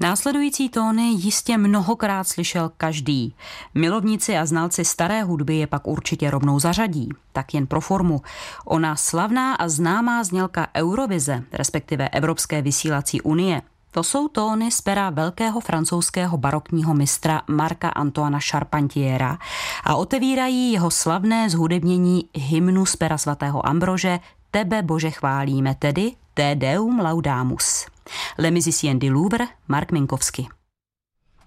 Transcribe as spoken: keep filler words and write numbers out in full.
Následující tóny jistě mnohokrát slyšel každý. Milovníci a znalci staré hudby je pak určitě rovnou zařadí. Tak jen pro formu. Ona slavná a známá znělka Eurovize, respektive Evropské vysílací unie, to jsou tóny z pera velkého francouzského barokního mistra Marca Antoana Charpentiera a otevírají jeho slavné zhudebnění hymnu z pera svatého Ambrože Tebe, Bože, chválíme, tedy Te Deum Laudamus. Le Musicien du Louvre, Mark Minkowski.